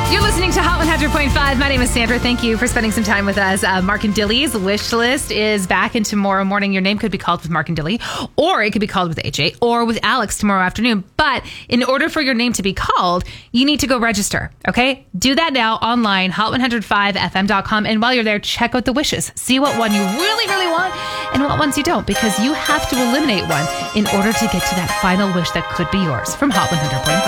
You're listening to Hot 100.5. My name is Sandra. Thank you for spending some time with us. Mark and Dilly's wish list is back in tomorrow morning. Your name could be called with Mark and Dilly, or it could be called with AJ, or with Alex tomorrow afternoon. But in order for your name to be called, you need to go register, okay? Do that now online, hot105fm.com. And while you're there, check out the wishes. See what one you really, really want and what ones you don't, because you have to eliminate one in order to get to that final wish that could be yours from Hot 100.5.